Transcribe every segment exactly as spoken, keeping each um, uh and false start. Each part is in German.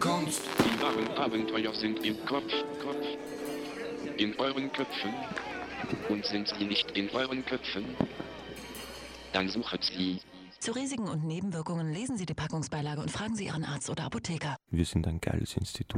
Kunst. Die wahren Abenteuer sind im Kopf, Kopf. In euren Köpfen. Und sind sie nicht in euren Köpfen? Dann sucht sie. Zu Risiken und Nebenwirkungen lesen Sie die Packungsbeilage und fragen Sie Ihren Arzt oder Apotheker. Wir sind ein geiles Institut.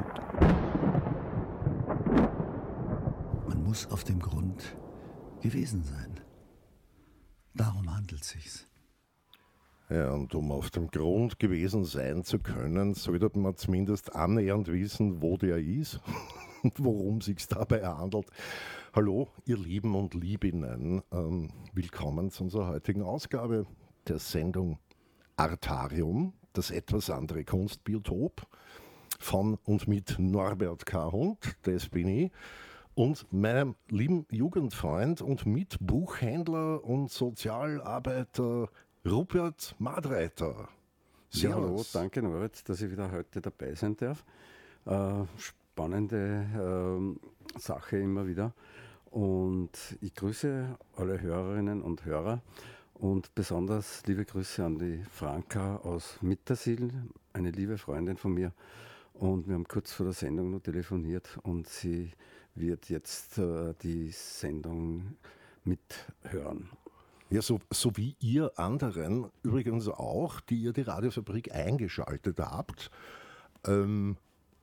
Man muss auf dem Grund gewesen sein. Darum handelt es sich. Ja, und um auf dem Grund gewesen sein zu können, sollte man zumindest annähernd wissen, wo der ist und worum es sich dabei handelt. Hallo, ihr Lieben und Liebinnen, ähm, willkommen zu unserer heutigen Ausgabe der Sendung Artarium, das etwas andere Kunstbiotop, von und mit Norbert K. Hund, das bin ich, und meinem lieben Jugendfreund und Mitbuchhändler und Sozialarbeiter Rupert Madreiter. Ja, hallo, danke Norbert, dass ich wieder heute dabei sein darf. Äh, spannende äh, Sache immer wieder. Und ich grüße alle Hörerinnen und Hörer und besonders liebe Grüße an die Franka aus Mittersill, eine liebe Freundin von mir. Und wir haben kurz vor der Sendung noch telefoniert und sie wird jetzt äh, die Sendung mithören. Ja, so, so wie ihr anderen übrigens auch, die ihr die Radiofabrik eingeschaltet habt. Ähm,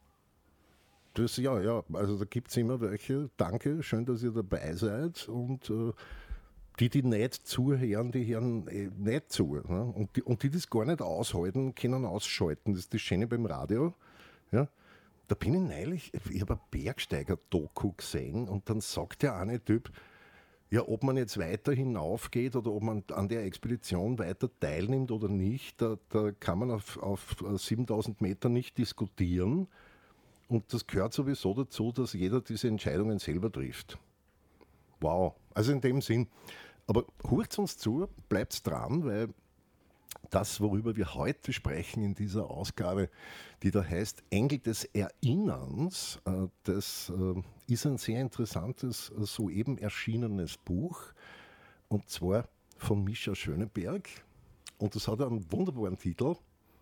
das, ja, ja, also da gibt es immer welche. Danke, schön, dass ihr dabei seid. Und äh, die, die nicht zuhören, die hören eh nicht zu. Ne? Und, die, und die, die das gar nicht aushalten, können ausschalten. Das ist das Schöne beim Radio. Ja? Da bin ich neulich, ich habe ein Bergsteiger-Doku gesehen und dann sagt der eine Typ, ja, ob man jetzt weiter hinaufgeht oder ob man an der Expedition weiter teilnimmt oder nicht, da, da kann man auf, auf siebentausend Meter nicht diskutieren. Und das gehört sowieso dazu, dass jeder diese Entscheidungen selber trifft. Wow, also in dem Sinn. Aber hört uns zu, bleibt dran, weil das, worüber wir heute sprechen in dieser Ausgabe, die da heißt Engel des Erinnerns, das ist ein sehr interessantes, soeben erschienenes Buch, und zwar von Mischa Schöneberg. Und das hat einen wunderbaren Titel.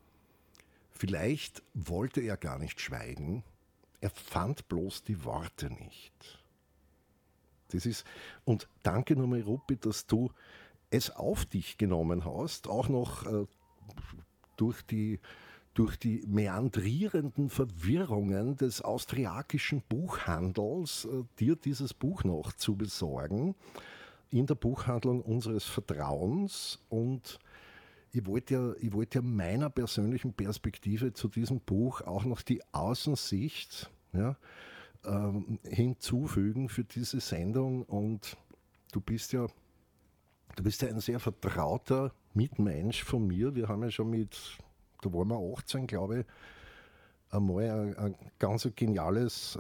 Vielleicht wollte er gar nicht schweigen, er fand bloß die Worte nicht. Das ist, und danke nochmal, Ruppi, dass du es auf dich genommen hast, auch noch äh, durch die, durch die meandrierenden Verwirrungen des austriakischen Buchhandels, äh, dir dieses Buch noch zu besorgen, in der Buchhandlung unseres Vertrauens. Und ich wollte ja, ich wollte ja meiner persönlichen Perspektive zu diesem Buch auch noch die Außensicht, ja, ähm, hinzufügen für diese Sendung. Und du bist ja Du bist ja ein sehr vertrauter Mitmensch von mir. Wir haben ja schon mit, da waren wir achtzehn, glaube ich, einmal ein, ein ganz geniales,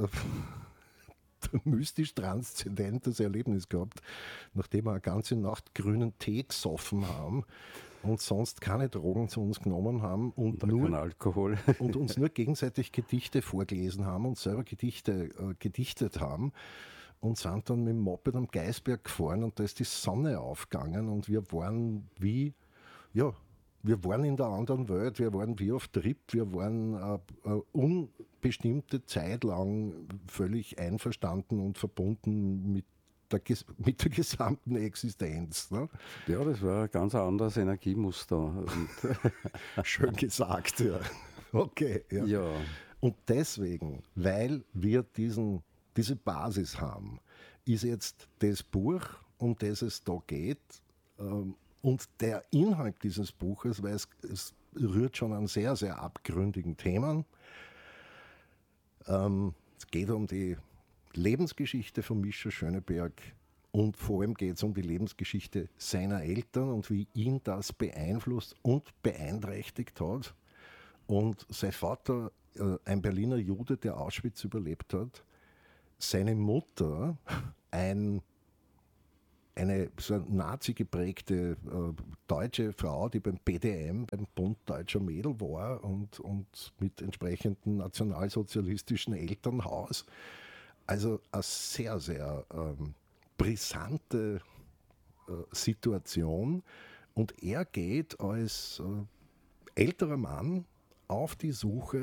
mystisch transzendentes Erlebnis gehabt, nachdem wir eine ganze Nacht grünen Tee gesoffen haben und sonst keine Drogen zu uns genommen haben und, und, nur, Alkohol. und uns nur gegenseitig Gedichte vorgelesen haben und selber Gedichte äh, gedichtet haben. Und sind dann mit dem Moped am Geisberg gefahren und da ist die Sonne aufgegangen und wir waren wie, ja, wir waren in der anderen Welt, wir waren wie auf Trip, wir waren eine, eine unbestimmte Zeit lang völlig einverstanden und verbunden mit der, mit der gesamten Existenz. Ne? Ja, das war ein ganz anderes Energiemuster. Schön gesagt, ja. Okay. Ja. Ja. Und deswegen, weil wir diesen diese Basis haben, ist jetzt das Buch, um das es da geht, ähm, und der Inhalt dieses Buches, weil es, es rührt schon an sehr, sehr abgründigen Themen. Ähm, es geht um die Lebensgeschichte von Mischa Schöneberg und vor allem geht es um die Lebensgeschichte seiner Eltern und wie ihn das beeinflusst und beeinträchtigt hat. Und sein Vater, äh, ein Berliner Jude, der Auschwitz überlebt hat, seine Mutter, ein, eine so Nazi geprägte äh, deutsche Frau, die beim B D M, beim Bund Deutscher Mädel war und, und mit entsprechendem nationalsozialistischen Elternhaus. Also eine sehr, sehr ähm, brisante äh, Situation. Und er geht als äh, älterer Mann auf die Suche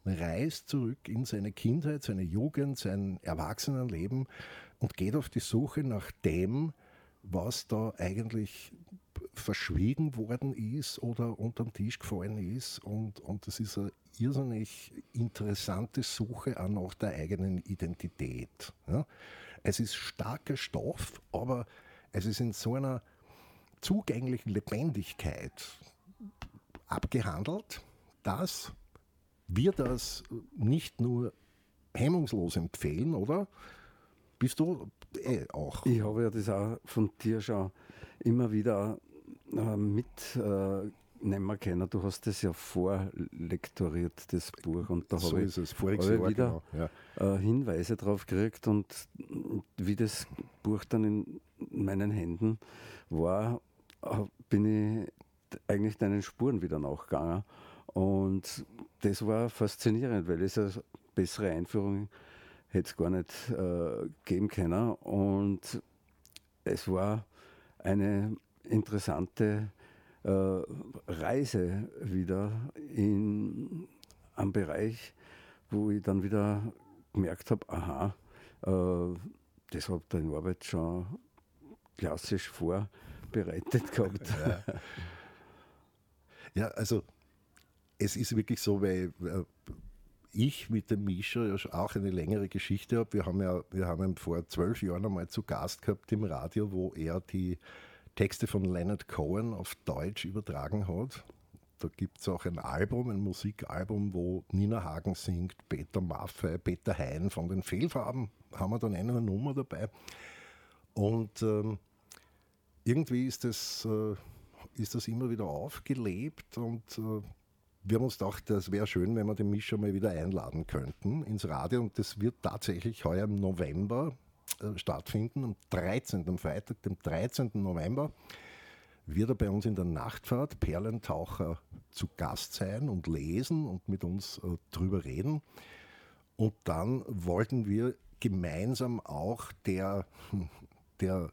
reist zurück in seine Kindheit, seine Jugend, sein Erwachsenenleben und geht auf die Suche nach dem, was da eigentlich verschwiegen worden ist oder unterm Tisch gefallen ist. Und, und das ist eine irrsinnig interessante Suche auch nach der eigenen Identität. Ja? Es ist starker Stoff, aber es ist in so einer zugänglichen Lebendigkeit abgehandelt, dass wir das nicht nur hemmungslos empfehlen, oder? Bist du eh auch? Ich habe ja das auch von dir schon immer wieder äh, mitnehmen können. Du hast das ja vorlektoriert, das Buch. Und da So habe ist ich, es, voriges habe ich Jahr, wieder genau, ja. äh, Hinweise drauf gekriegt. Und wie das Buch dann in meinen Händen war, äh, bin ich eigentlich deinen Spuren wieder nachgegangen. Und das war faszinierend, weil es eine bessere Einführung hätte es gar nicht äh, geben können. Und es war eine interessante äh, Reise wieder in einem Bereich, wo ich dann wieder gemerkt habe, aha, äh, das habe ich da in Arbeit schon klassisch vorbereitet gehabt. Ja. Ja, also es ist wirklich so, weil äh, ich mit dem Mischa ja auch eine längere Geschichte habe. Wir haben ja, wir haben ihn vor zwölf Jahren einmal zu Gast gehabt im Radio, wo er die Texte von Leonard Cohen auf Deutsch übertragen hat. Da gibt es auch ein Album, ein Musikalbum, wo Nina Hagen singt, Peter Maffay, Peter Hein von den Fehlfarben, haben wir dann eine Nummer dabei. Und ähm, irgendwie ist das, äh, ist das immer wieder aufgelebt und äh, wir haben uns gedacht, das wäre schön, wenn wir den Mischa mal wieder einladen könnten ins Radio und das wird tatsächlich heuer im November äh, stattfinden, am dreizehnten am Freitag, dem dreizehnten November, wird er bei uns in der Nachtfahrt Perlentaucher zu Gast sein und lesen und mit uns äh, drüber reden. Und dann wollten wir gemeinsam auch der, der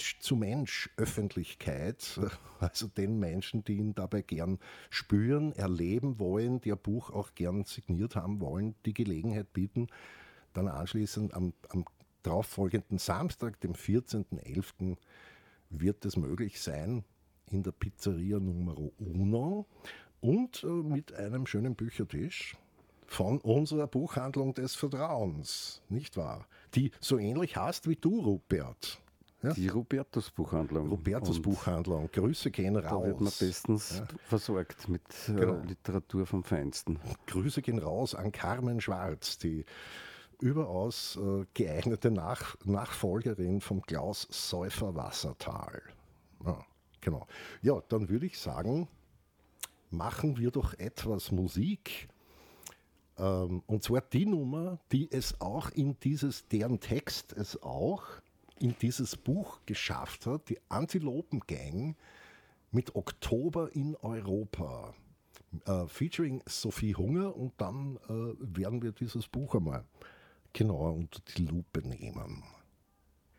Mensch-zu-Mensch-Öffentlichkeit, also den Menschen, die ihn dabei gern spüren, erleben wollen, die ein Buch auch gern signiert haben wollen, die Gelegenheit bieten, dann anschließend am, am darauffolgenden Samstag, dem vierzehnten elften wird es möglich sein, in der Pizzeria Numero Uno und äh, mit einem schönen Büchertisch von unserer Buchhandlung des Vertrauens, nicht wahr? Die so ähnlich heißt wie du, Rupert. Ja? Die Robertus-Buchhandlung. Robertus-Buchhandlung. Grüße gehen raus. Da wird man bestens ja. versorgt mit äh, Genau. Literatur vom Feinsten. Grüße gehen raus an Carmen Schwarz, die überaus äh, geeignete Nach Nachfolgerin vom Klaus Säufer Wassertal. Ja, genau. Ja, dann würde ich sagen, machen wir doch etwas Musik. Ähm, und zwar die Nummer, die es auch in dieses, deren Text es auch in dieses Buch geschafft hat, die Antilopen-Gang mit Oktober in Europa. Äh, featuring Sophie Hunger und dann äh, werden wir dieses Buch einmal genauer unter die Lupe nehmen.